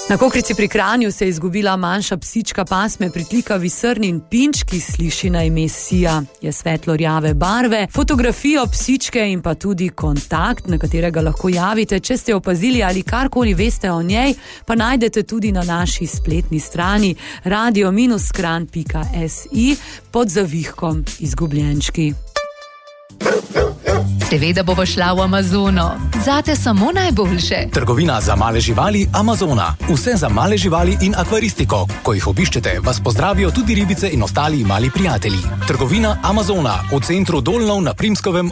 Na Kokrici pri Kranju se je izgubila manjša psička pasme pritlikavi srnin pinč, ki sliši na ime Sija. Je svetlo-rjave barve, fotografijo psičke in pa tudi kontakt, na katerega lahko javite, če ste opazili ali karkoli veste o njej, pa najdete tudi na naši spletni strani radio-kran.si pod zavihkom Izgubljenčki. Seveda bova šla v Amazono. Zate samo najboljše. Trgovina za male živali Amazona. Vse za male živali in akvaristiko. Ko jih obiščete, vas pozdravijo tudi ribice in ostali mali prijatelji. Trgovina Amazona v centru Dolnov na Primskovem